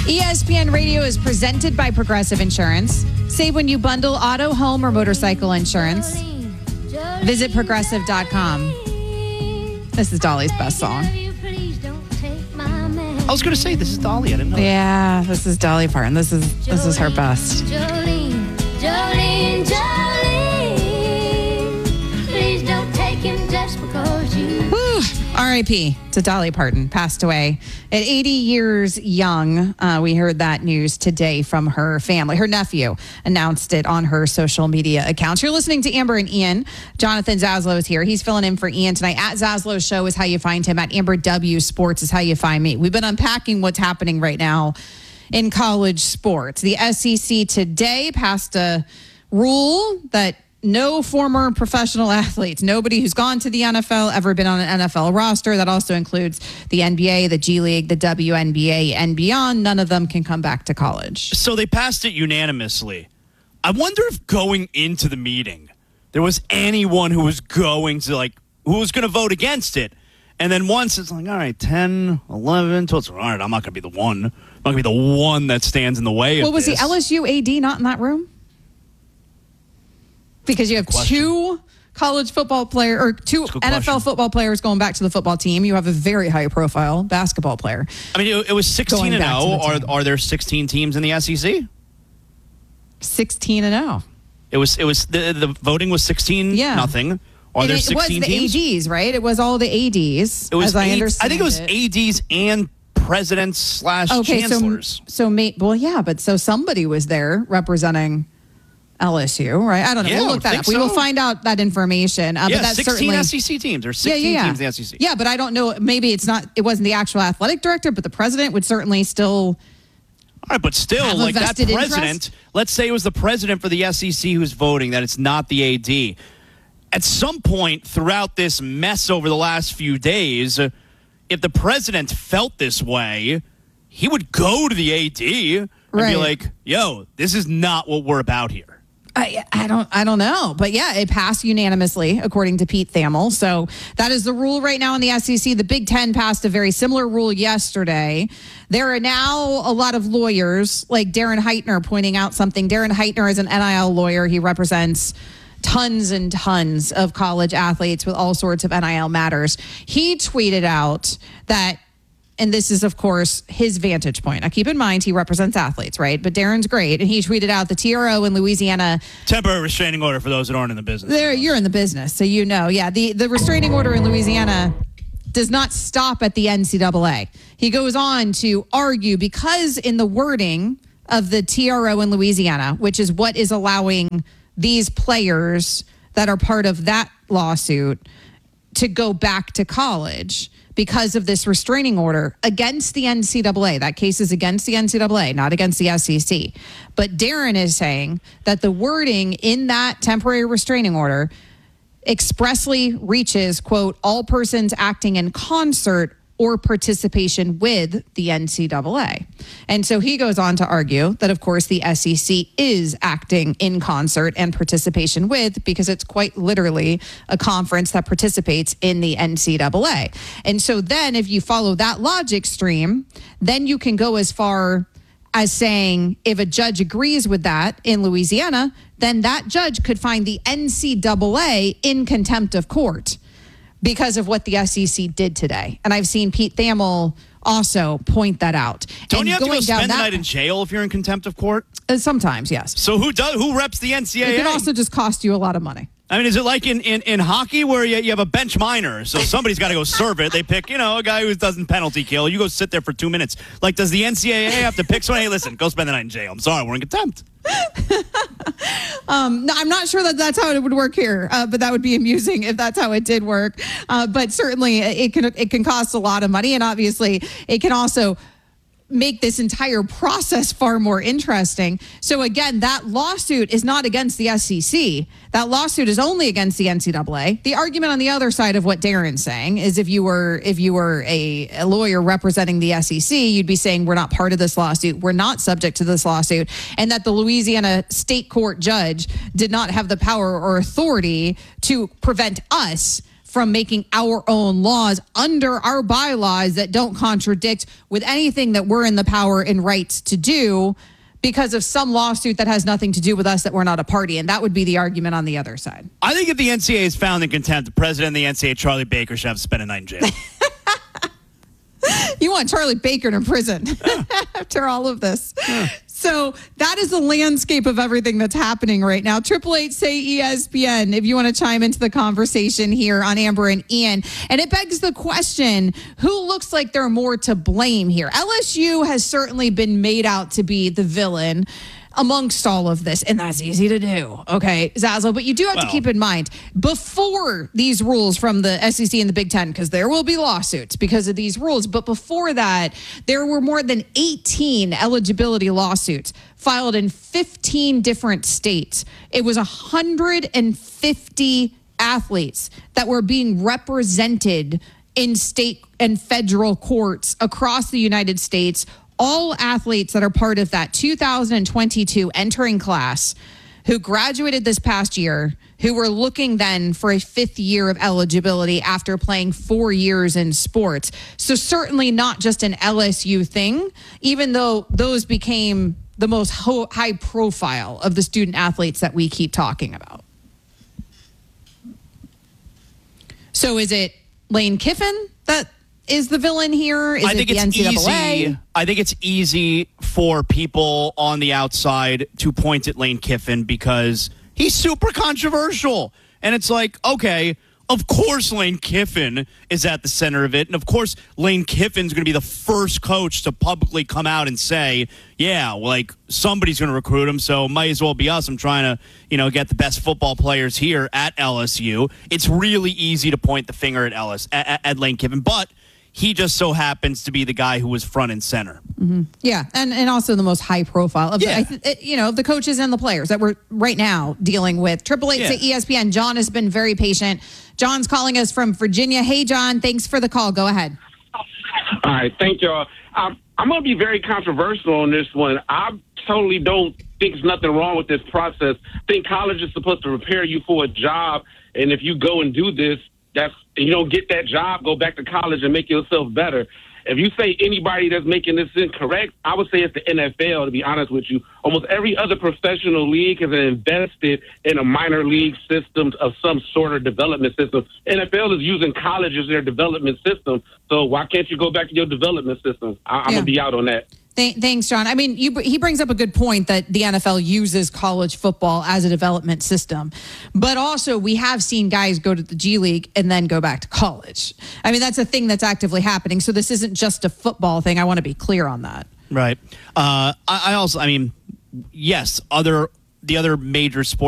ESPN Radio is presented by Progressive Insurance. Save when you bundle auto, home, or motorcycle insurance. Visit progressive.com. This is Dolly's best song. I was going to say, this is Dolly. I didn't know. Yeah, this is Dolly Parton. This is her best. Jolene, Jolene, Jolene. Please don't take him just because you... Whew. R.I.P. to Dolly Parton, passed away at 80 years young. We heard that news today from her family. Her nephew announced it on her social media accounts. You're listening to Amber and Ian. Jonathan Zaslow is here. He's filling in for Ian tonight. At Zaslow Show is how you find him. At Amber W Sports is how you find me. We've been unpacking what's happening right now in college sports. The SEC today passed a rule that no former professional athletes, nobody who's gone to the NFL, ever been on an NFL roster. That also includes the NBA, the G League, the WNBA, and beyond. None of them can come back to college. So they passed it unanimously. I wonder if going into the meeting, there was anyone who was going to vote against it. And then once it's like, all right, 10, 11, 12, all right, I'm not going to be the one. I'm not going to be the one that stands in the way of Well, was this. the LSU AD not in that room? Because you have two college football players or two NFL football players going back to the football team. You have a very high profile basketball player. I mean, it was 16-0. Are there 16 teams in the SEC? 16-0. It was the voting was 16-0. Are there 16 teams? It was the ADs, right? It was all the ADs. It was as I understand. I think it was ADs and presidents / chancellors. So somebody was there representing LSU, right? I don't know. Yeah, we'll look that up. We will find out that information. But that's 16 certainly SEC teams or 16 teams in the SEC. Yeah, but I don't know. Maybe it wasn't the actual athletic director, but the president would certainly still. All right, but still, like that president, interest? Let's say it was the president for the SEC who's voting, that it's not the AD. At some point throughout this mess over the last few days, if the president felt this way, he would go to the AD and be like, yo, this is not what we're about here. I don't know. But yeah, it passed unanimously, according to Pete Thamel. So that is the rule right now in the SEC. The Big Ten passed a very similar rule yesterday. There are now a lot of lawyers, like Darren Heitner, pointing out something. Darren Heitner is an NIL lawyer. He represents tons and tons of college athletes with all sorts of NIL matters. He tweeted out that, and this is, of course, his vantage point. Now, keep in mind, he represents athletes, right? But Darren's great. And he tweeted out the TRO in Louisiana. Temporary restraining order for those that aren't in the business. You're in the business, so you know. Yeah, the restraining order in Louisiana does not stop at the NCAA. He goes on to argue because in the wording of the TRO in Louisiana, which is what is allowing these players that are part of that lawsuit to go back to college because of this restraining order against the NCAA. That case is against the NCAA, not against the SEC. But Darren is saying that the wording in that temporary restraining order expressly reaches, quote, all persons acting in concert or participation with the NCAA. And so he goes on to argue that, of course, the SEC is acting in concert and participation with, because it's quite literally a conference that participates in the NCAA. And so then if you follow that logic stream, then you can go as far as saying if a judge agrees with that in Louisiana, then that judge could find the NCAA in contempt of court because of what the SEC did today. And I've seen Pete Thamel also point that out. Don't you have to go spend the night in jail if you're in contempt of court? Sometimes, yes. So who reps the NCAA? It can also just cost you a lot of money. I mean, is it like in hockey where you have a bench minor? So somebody's got to go serve it. They pick, a guy who doesn't penalty kill. You go sit there for 2 minutes. Like, does the NCAA have to pick someone? Hey, listen, go spend the night in jail. I'm sorry, we're in contempt. No, I'm not sure that that's how it would work here, but that would be amusing if that's how it did work. But certainly it can cost a lot of money, and obviously it can also make this entire process far more interesting. So again, that lawsuit is not against the SEC. That lawsuit is only against the NCAA. The argument on the other side of what Darren's saying is if you were a lawyer representing the SEC, you'd be saying we're not part of this lawsuit. We're not subject to this lawsuit. And that the Louisiana state court judge did not have the power or authority to prevent us from making our own laws under our bylaws that don't contradict with anything that we're in the power and rights to do because of some lawsuit that has nothing to do with us that we're not a party. And that would be the argument on the other side. I think if the NCAA is found in contempt, the president of the NCAA, Charlie Baker, should have to spend a night in jail. You want Charlie Baker in prison after all of this. So that is the landscape of everything that's happening right now. 888-SAY-ESPN if you want to chime into the conversation here on Amber and Ian. And it begs the question, who looks like they're more to blame here? LSU has certainly been made out to be the villain amongst all of this, and that's easy to do. Okay, Zazzle, but you do have to keep in mind, before these rules from the SEC and the Big Ten, because there will be lawsuits because of these rules, but before that, there were more than 18 eligibility lawsuits filed in 15 different states. It was 150 athletes that were being represented in state and federal courts across the United States. All athletes that are part of that 2022 entering class who graduated this past year, who were looking then for a fifth year of eligibility after playing 4 years in sports. So certainly not just an LSU thing, even though those became the most high profile of the student athletes that we keep talking about. So is it Lane Kiffin that is the villain here? Is it the NCAA? Easy. I think it's easy for people on the outside to point at Lane Kiffin because he's super controversial. And it's like, okay, of course Lane Kiffin is at the center of it. And of course Lane Kiffin's going to be the first coach to publicly come out and say, yeah, like somebody's going to recruit him, so might as well be us. I'm trying to, get the best football players here at LSU. It's really easy to point the finger at Lane Kiffin, but he just so happens to be the guy who was front and center. Mm-hmm. Yeah, and also the most high profile of the coaches and the players that we're right now dealing with. 888-ESPN. John has been very patient. John's calling us from Virginia. Hey, John, thanks for the call. Go ahead. All right, thank y'all. I'm going to be very controversial on this one. I totally don't think there's nothing wrong with this process. I think college is supposed to prepare you for a job, and if you go and do this, you don't get that job, go back to college and make yourself better. If you say anybody that's making this incorrect, I would say it's the NFL, to be honest with you. Almost every other professional league has invested in a minor league system of some sort of development system. NFL is using college as their development system, so why can't you go back to your development system? I'm going to be out on that. Thanks, John. I mean, he brings up a good point that the NFL uses college football as a development system. But also, we have seen guys go to the G League and then go back to college. I mean, that's a thing that's actively happening. So this isn't just a football thing. I want to be clear on that. Right. Yes, the other major sports